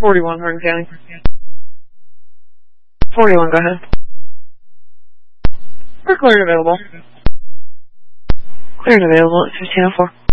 41, Hardin County. 41, go ahead. We're cleared available. Cleared available at 1504.